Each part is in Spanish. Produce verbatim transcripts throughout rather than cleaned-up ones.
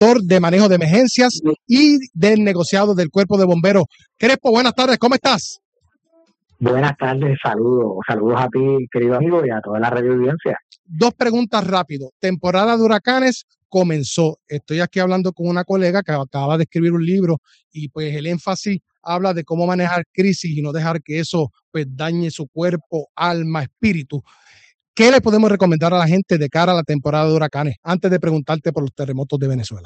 instructor de manejo de emergencias y del negociado del Cuerpo de Bomberos. Crespo, buenas tardes, ¿cómo estás? Buenas tardes, saludos, saludos a ti, querido amigo, y a toda la radio audiencia. Dos preguntas rápido. Temporada de huracanes comenzó. Estoy aquí hablando con una colega que acaba de escribir un libro y pues el énfasis habla de cómo manejar crisis y no dejar que eso pues dañe su cuerpo, alma, espíritu. ¿Qué le podemos recomendar a la gente de cara a la temporada de huracanes antes de preguntarte por los terremotos de Venezuela?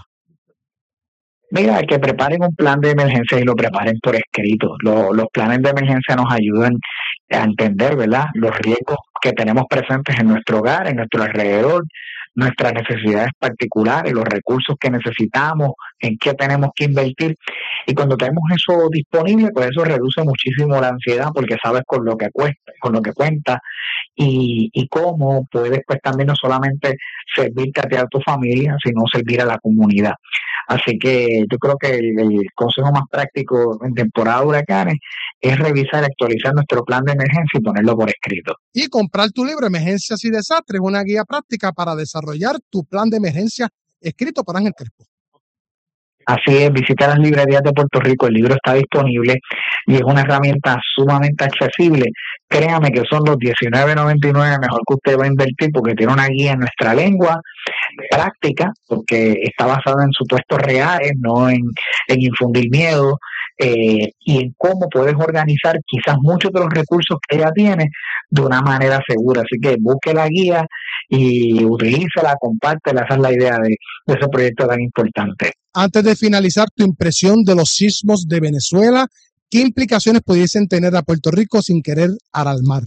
Mira, que preparen un plan de emergencia y lo preparen por escrito. Lo, los planes de emergencia nos ayudan a entender, ¿verdad?, los riesgos que tenemos presentes en nuestro hogar, en nuestro alrededor, nuestras necesidades particulares, los recursos que necesitamos, en qué tenemos que invertir. Y cuando tenemos eso disponible, pues eso reduce muchísimo la ansiedad porque sabes con lo que cuesta, con lo que cuenta y, y cómo puedes pues también no solamente servirte a ti, a tu familia, sino servir a la comunidad. Así que yo creo que el, el consejo más práctico en temporada de huracanes es revisar y actualizar nuestro plan de emergencia y ponerlo por escrito. Y comprar tu libro Emergencias y Desastres, una guía práctica para desarrollar tu plan de emergencia, escrito por Ángel Crespo. Así es, visita las librerías de Puerto Rico, el libro está disponible y es una herramienta sumamente accesible. Créame que son los diecinueve noventa y nueve mejor que usted va a invertir porque tiene una guía en nuestra lengua, práctica, porque está basada en supuestos reales, no en, en infundir miedo, eh, y en cómo puedes organizar quizás muchos de los recursos que ella tiene de una manera segura. Así que busque la guía y utilícela, compártela, esa es la idea de, de ese proyecto tan importante. Antes de finalizar, tu impresión de los sismos de Venezuela, ¿qué implicaciones pudiesen tener a Puerto Rico sin querer alarmar?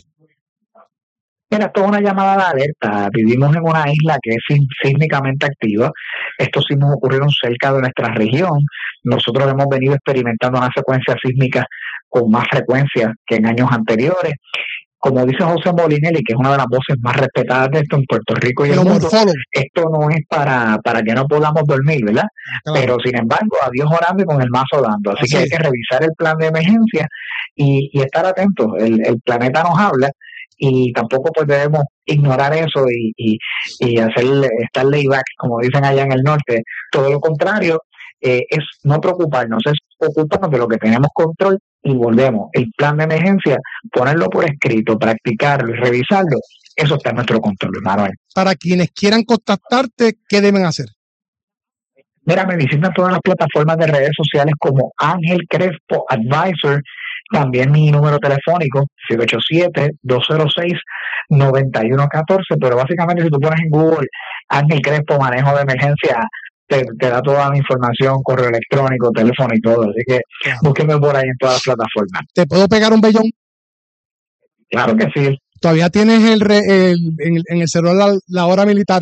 Mira, esto es una llamada de alerta. Vivimos en una isla que es sísmicamente activa. Estos sismos ocurrieron cerca de nuestra región. Nosotros hemos venido experimentando una secuencia sísmica con más frecuencia que en años anteriores. Como dice José Molinelli, que es una de las voces más respetadas de esto en Puerto Rico y el mundo, esto no es para, para que no podamos dormir, ¿verdad? Claro. Pero sin embargo, a Dios orando y con el mazo dando. Así, Así que hay que revisar el plan de emergencia y, y estar atentos. El, el planeta nos habla y tampoco pues debemos ignorar eso y, y, y hacer estar layback, como dicen allá en el norte. Todo lo contrario, eh, es no preocuparnos, es ocuparnos de lo que tenemos control y volvemos. El plan de emergencia, ponerlo por escrito, practicarlo y revisarlo, eso está en nuestro control, Manuel. Para quienes quieran contactarte, ¿qué deben hacer? Mira, me visitan todas las plataformas de redes sociales como Ángel Crespo Advisor, también mi número telefónico, siete ocho siete, dos cero seis, nueve uno uno cuatro, pero básicamente si tú pones en Google Ángel Crespo Manejo de Emergencia, Te, te da toda la información, correo electrónico, teléfono y todo. Así que búsqueme por ahí en todas las plataformas. ¿Te puedo pegar un vellón? Claro que sí. ¿Todavía tienes el, re, el en, en el celular la, la hora militar?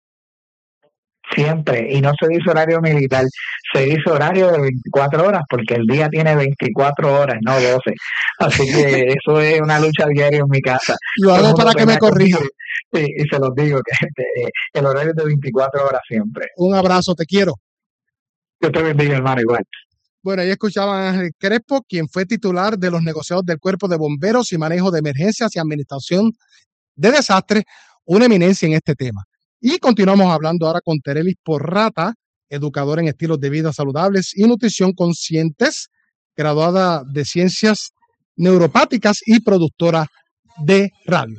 Siempre. Y no se dice horario militar, se dice horario de veinticuatro horas porque el día tiene veinticuatro horas, no doce. Así que eso es una lucha diaria en mi casa. Lo hago para que me corrija. Sí, y se los digo que este, el horario es de veinticuatro horas siempre. Un abrazo, te quiero. Yo te bendiga, hermano, igual. Bueno, ahí escuchaban a Ángel Crespo, quien fue titular de los negociados del Cuerpo de Bomberos y Manejo de Emergencias y Administración de Desastres, una eminencia en este tema. Y continuamos hablando ahora con Terelis Porrata, educadora en estilos de vida saludables y nutrición conscientes, graduada de Ciencias Neuropáticas y productora de radio.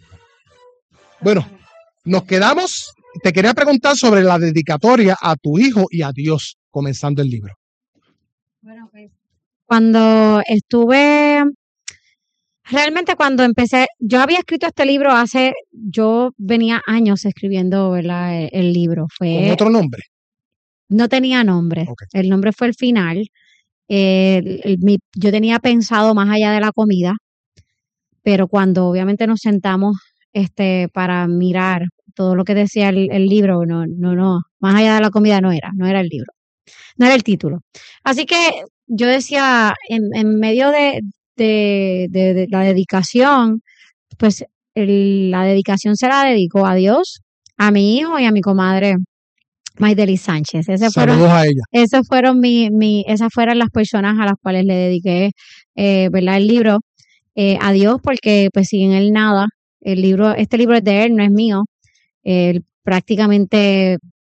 Bueno, nos quedamos. Te quería preguntar sobre la dedicatoria a tu hijo y a Dios, comenzando el libro. Bueno, pues cuando estuve, realmente cuando empecé, yo había escrito este libro hace, yo venía años escribiendo, ¿verdad? El, el libro. Fue, ¿Con otro nombre? No tenía nombre. Okay. El nombre fue el final. El, el, mi, yo tenía pensado más allá de la comida, pero cuando obviamente nos sentamos este para mirar todo lo que decía el, el libro, no, no, no, más allá de la comida no era, no era el libro, no era el título. Así que yo decía, en, en medio de, de, de, de la dedicación, pues el, la dedicación se la dedico a Dios, a mi hijo y a mi comadre Maideli Sánchez. Ese Saludos fueron, a ella. Esas fueron mi, mi, esas fueron las personas a las cuales le dediqué, eh, ¿verdad? El libro, eh, a Dios, porque pues sin él nada. El libro, este libro es de él, no es mío. Él prácticamente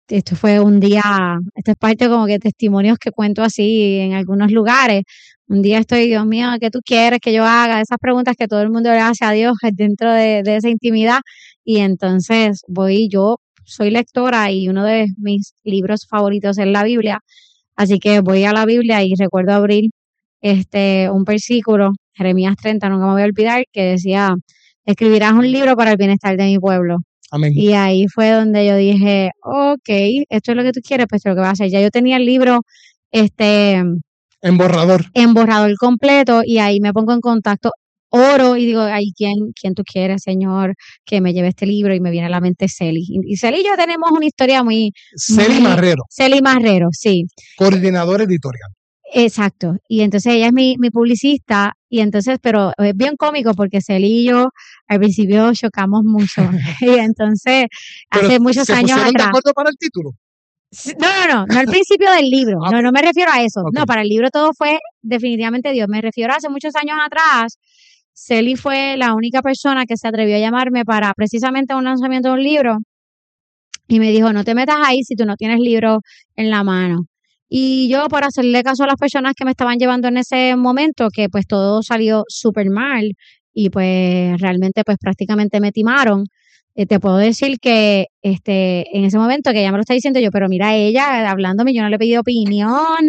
esto fue un día, esto es parte como que testimonios que cuento así en algunos lugares. Un día estoy, Dios mío, ¿qué tú quieres que yo haga? Esas preguntas que todo el mundo le hace a Dios dentro de, de esa intimidad. Y entonces voy, yo soy lectora y uno de mis libros favoritos es la Biblia. Así que voy a la Biblia y recuerdo abrir este un versículo, Jeremías treinta, nunca me voy a olvidar, que decía, escribirás un libro para el bienestar de mi pueblo. Amén. Y ahí fue donde yo dije, ok, esto es lo que tú quieres, pues esto es lo que vas a hacer. Ya yo tenía el libro este en borrador. En borrador completo y ahí me pongo en contacto, oro y digo, ay, ¿quién, quién tú quieres, Señor, que me lleve este libro? Y me viene a la mente Celi. Y, y Celi y yo tenemos una historia muy... Celi Marrero. Celi Marrero, sí. Coordinador editorial. Exacto. Y entonces ella es mi, mi publicista y entonces, pero es bien cómico porque Celi y yo al principio chocamos mucho. Y entonces, pero hace muchos ¿se años pusieron atrás... de acuerdo para el título? No, no, no, no al principio del libro, okay. no, no me refiero a eso, Okay. no, para el libro todo fue definitivamente Dios, me refiero a hace muchos años atrás, Celi fue la única persona que se atrevió a llamarme para precisamente un lanzamiento de un libro y me dijo, no te metas ahí si tú no tienes libro en la mano. Y yo, por hacerle caso a las personas que me estaban llevando en ese momento, que pues todo salió súper mal y pues realmente pues prácticamente me timaron, eh, te puedo decir que este en ese momento que ella me lo está diciendo yo, pero mira ella hablándome, yo no le he pedido opinión.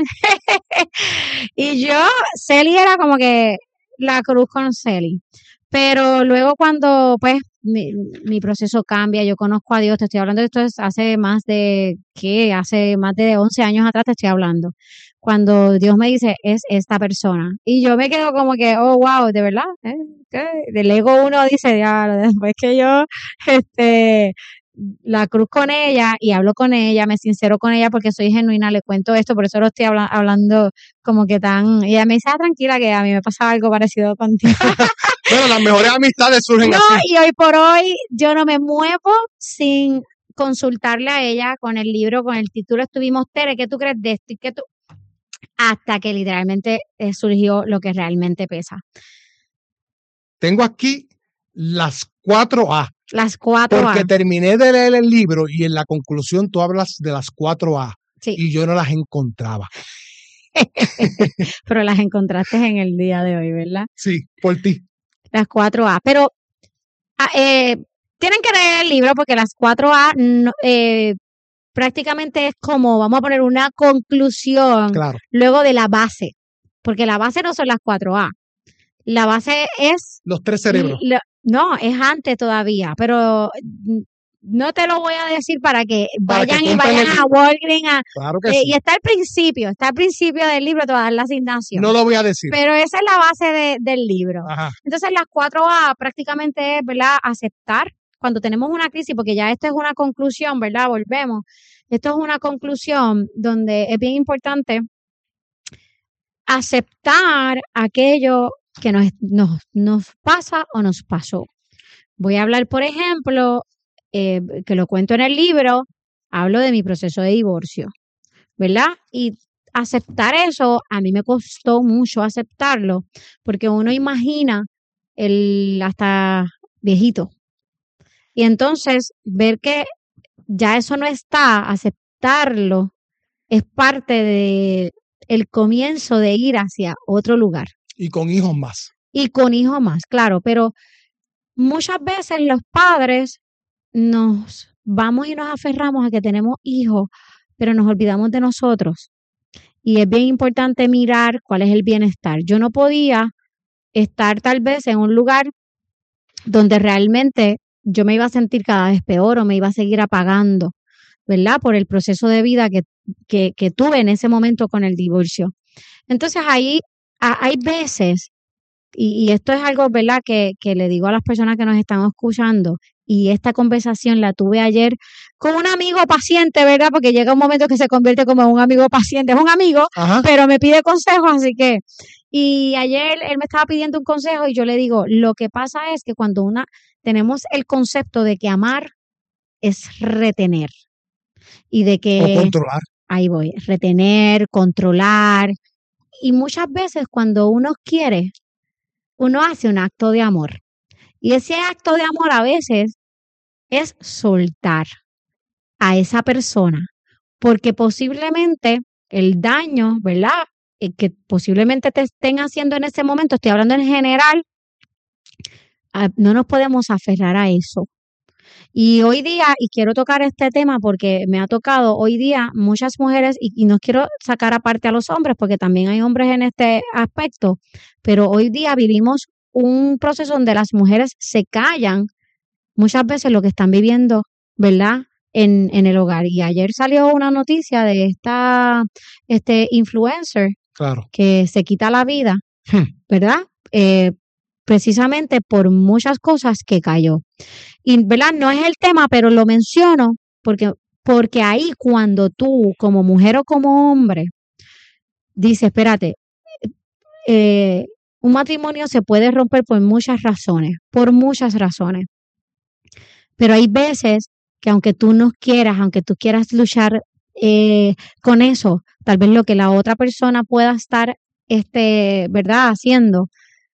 Y yo, Celi era como que la cruz con Celi. Pero luego cuando pues mi, mi proceso cambia, yo conozco a Dios, te estoy hablando de esto es hace más de, ¿qué? Hace más de once años atrás te estoy hablando. Cuando Dios me dice, es esta persona. Y yo me quedo como que, oh, wow, ¿de verdad? ¿Eh? ¿Qué? Del ego uno dice, ya, después que yo, este, la cruz con ella y hablo con ella, me sincero con ella porque soy genuina, le cuento esto, por eso lo estoy habla- hablando como que tan, y ella me dice, ah, tranquila, que a mí me pasaba algo parecido contigo. Bueno, las mejores amistades surgen no, así. Y hoy por hoy yo no me muevo sin consultarle a ella con el libro, con el título. Estuvimos, Tere, ¿qué tú crees de esto? ¿Y qué tú? Hasta que literalmente eh, surgió lo que realmente pesa. Tengo aquí las cuatro A. Las cuatro porque A. Porque terminé de leer el libro y en la conclusión tú hablas de las cuatro A. Sí. Y yo no las encontraba. Pero las encontraste en el día de hoy, ¿verdad? Sí, por ti. Las cuatro A. Pero eh, tienen que leer el libro porque las cuatro A no, eh, prácticamente es como, vamos a poner una conclusión claro. luego de la base. Porque la base no son las cuatro A. La base es... Los tres cerebros. Lo, no, es antes todavía, pero no te lo voy a decir para que para vayan que y vayan el... a Walgreens. A, claro que eh, sí. Y está al principio, está al principio del libro, te voy a dar la asignación. No lo voy a decir. Pero esa es la base de, del libro. Ajá. Entonces las cuatro A prácticamente es, ¿verdad? Aceptar cuando tenemos una crisis, porque ya esto es una conclusión, ¿verdad? Volvemos. Esto es una conclusión donde es bien importante aceptar aquello que nos, nos, nos pasa o nos pasó. Voy a hablar, por ejemplo, eh, que lo cuento en el libro, hablo de mi proceso de divorcio, ¿verdad? Y aceptar eso, a mí me costó mucho aceptarlo, porque uno imagina el hasta viejito. Y entonces, ver que ya eso no está, aceptarlo, es parte de el comienzo de ir hacia otro lugar. Y con hijos más. Y con hijos más, claro, pero muchas veces los padres nos vamos y nos aferramos a que tenemos hijos, pero nos olvidamos de nosotros. Y es bien importante mirar cuál es el bienestar. Yo no podía estar tal vez en un lugar donde realmente yo me iba a sentir cada vez peor o me iba a seguir apagando, ¿verdad? Por el proceso de vida que, que, que tuve en ese momento con el divorcio. Entonces ahí a, hay veces, y, y esto es algo, ¿verdad? Que, que le digo a las personas que nos están escuchando, y esta conversación la tuve ayer con un amigo paciente, ¿verdad? Porque llega un momento que se convierte como en un amigo paciente, es un amigo, Ajá. pero me pide consejos, así que, y ayer él me estaba pidiendo un consejo y yo le digo, lo que pasa es que cuando una, tenemos el concepto de que amar es retener, y de que... O controlar. Ahí voy, retener, controlar, y muchas veces cuando uno quiere, uno hace un acto de amor. Y ese acto de amor a veces es soltar a esa persona porque posiblemente el daño, ¿verdad? Eh, que posiblemente te estén haciendo en ese momento, estoy hablando en general, uh, no nos podemos aferrar a eso. Y hoy día, y quiero tocar este tema porque me ha tocado hoy día muchas mujeres, y, y no quiero sacar aparte a los hombres porque también hay hombres en este aspecto, pero hoy día vivimos un proceso donde las mujeres se callan muchas veces lo que están viviendo, ¿verdad? En, en el hogar. Y ayer salió una noticia de esta este influencer claro. que se quita la vida, ¿verdad? Eh, precisamente por muchas cosas que cayó. Y, ¿verdad? No es el tema, pero lo menciono porque, porque ahí cuando tú, como mujer o como hombre, dices, espérate, eh, un matrimonio se puede romper por muchas razones, por muchas razones. Pero hay veces que aunque tú no quieras, aunque tú quieras luchar eh, con eso, tal vez lo que la otra persona pueda estar, este, ¿verdad?, haciendo,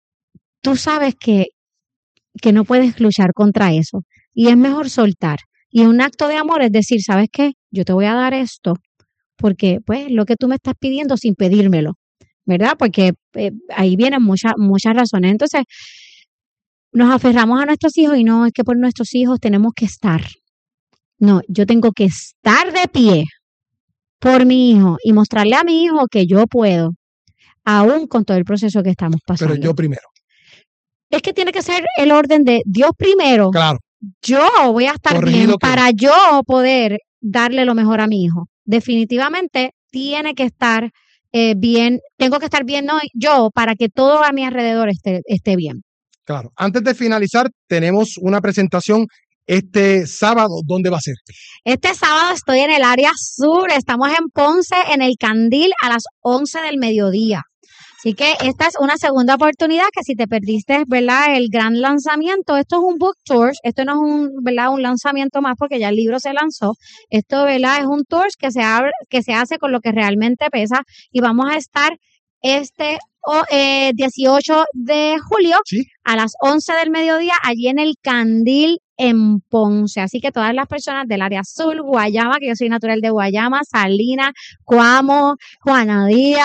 tú sabes que, que no puedes luchar contra eso. Y es mejor soltar. Y un acto de amor es decir, ¿sabes qué? Yo te voy a dar esto porque, pues, lo que tú me estás pidiendo sin pedírmelo, ¿verdad? Porque eh, ahí vienen muchas, muchas razones. Entonces, nos aferramos a nuestros hijos y no es que por nuestros hijos tenemos que estar. No, yo tengo que estar de pie por mi hijo y mostrarle a mi hijo que yo puedo, aún con todo el proceso que estamos pasando. Pero yo primero. Es que tiene que ser el orden de Dios primero. Claro. Yo voy a estar Corrigido bien que... para yo poder darle lo mejor a mi hijo. Definitivamente tiene que estar eh, bien, tengo que estar bien no, yo para que todo a mi alrededor esté, esté bien. Claro. Antes de finalizar, tenemos una presentación este sábado. ¿Dónde va a ser? Este sábado estoy en el área sur. Estamos en Ponce, en el Candil, a las once del mediodía. Así que esta es una segunda oportunidad que si te perdiste, ¿verdad?, el gran lanzamiento, esto es un book tour, esto no es un, ¿verdad?, un lanzamiento más porque ya el libro se lanzó. Esto, ¿verdad?, es un tour que se abre, que se hace con lo que realmente pesa y vamos a estar este oh, eh, dieciocho de julio ¿Sí? a las once del mediodía allí en el Candil en Ponce. Así que todas las personas del área sur, Guayama, que yo soy natural de Guayama, Salinas, Cuamo, Juana Díaz,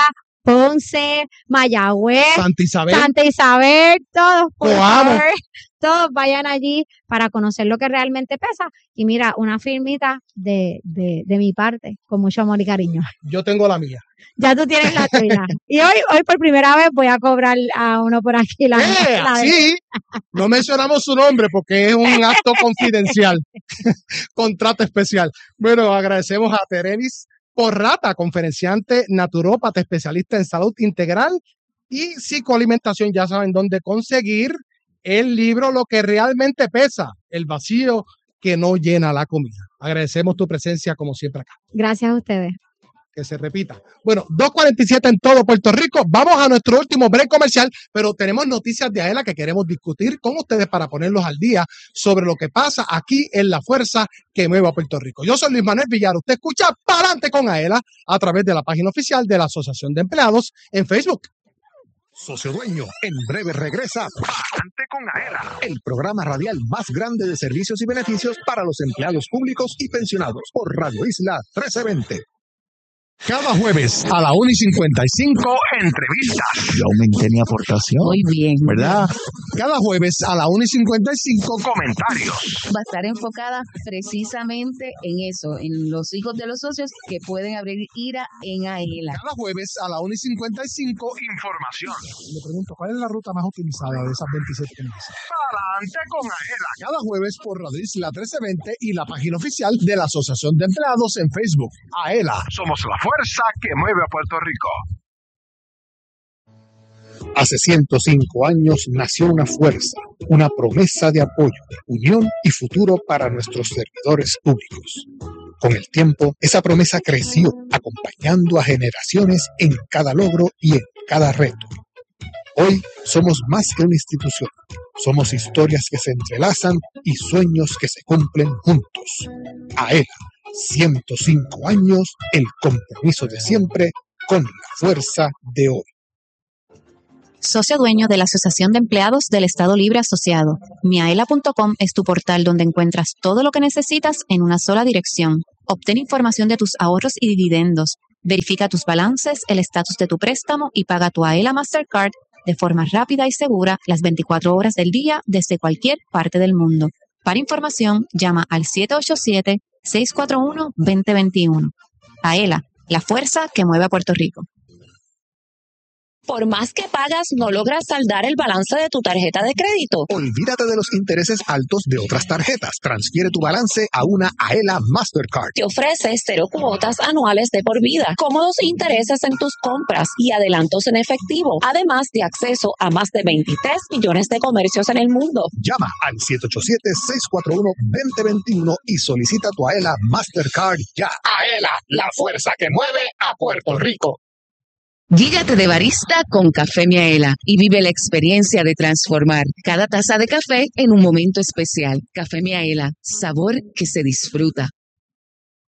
Ponce, Mayagüez, Santa Isabel, Santa Isabel, todos, por Coamo. favor, todos vayan allí para conocer lo que realmente pesa. Y mira, una firmita de, de, de mi parte, con mucho amor y cariño. Yo tengo la mía. Ya tú tienes la tuya. Y hoy, hoy por primera vez voy a cobrar a uno por aquí la, ¡Eh! la Sí, no mencionamos su nombre porque es un acto confidencial, contrato especial. Bueno, agradecemos a Terenis Porrata, conferenciante, naturópata, especialista en salud integral y psicoalimentación. Ya saben dónde conseguir el libro Lo que realmente pesa, el vacío que no llena la comida. Agradecemos tu presencia como siempre acá. Gracias a ustedes. Que se repita. Bueno, dos cuarenta y siete en todo Puerto Rico. Vamos a nuestro último break comercial, pero tenemos noticias de AELA que queremos discutir con ustedes para ponerlos al día sobre lo que pasa aquí en la fuerza que mueve a Puerto Rico. Yo soy Luis Manuel Villar. Usted escucha Pa'lante con AELA a través de la página oficial de la Asociación de Empleados en Facebook. Socio Dueño, en breve regresa Pa'lante con AELA, el programa radial más grande de servicios y beneficios para los empleados públicos y pensionados por Radio Isla trece veinte. Cada jueves a la una y cincuenta y cinco, entrevistas. Yo aumenté mi aportación. Muy bien. ¿Verdad? Cada jueves a la una y cincuenta y cinco, comentarios. Va a estar enfocada precisamente en eso, en los hijos de los socios que pueden abrir IRA en AELA. Cada jueves a la una y cincuenta y cinco, información. Le pregunto, ¿cuál es la ruta más utilizada de esas veintisiete que me dicen? Pa'lante con AELA. Cada jueves por Radio Isla trece veinte y la página oficial de la Asociación de Empleados en Facebook. AELA. Somos la fuerza que mueve a Puerto Rico. Hace ciento cinco años nació una fuerza, una promesa de apoyo, unión y futuro para nuestros servidores públicos. Con el tiempo, esa promesa creció, acompañando a generaciones en cada logro y en cada reto. Hoy somos más que una institución. Somos historias que se entrelazan y sueños que se cumplen juntos. AELA, ciento cinco años, el compromiso de siempre con la fuerza de hoy. socio dueño de la Asociación de Empleados del Estado Libre Asociado. Miaela punto com es tu portal donde encuentras todo lo que necesitas en una sola dirección. Obtén información de tus ahorros y dividendos. Verifica tus balances, el estatus de tu préstamo y paga tu A E L A Mastercard de forma rápida y segura las veinticuatro horas del día desde cualquier parte del mundo. Para información, llama al siete ocho siete, seis cuatro uno, dos cero dos uno. A E L A, la fuerza que mueve a Puerto Rico. Por más que pagas, no logras saldar el balance de tu tarjeta de crédito. Olvídate de los intereses altos de otras tarjetas. Transfiere tu balance a una A E L A Mastercard. Te ofrece cero cuotas anuales de por vida, cómodos intereses en tus compras y adelantos en efectivo, además de acceso a más de veintitrés millones de comercios en el mundo. Llama al siete ocho siete, seis cuatro uno, dos cero dos uno y solicita tu A E L A Mastercard ya. A E L A, la fuerza que mueve a Puerto Rico. Guíate de barista con Café Miaela y vive la experiencia de transformar cada taza de café en un momento especial. Café Miaela, sabor que se disfruta.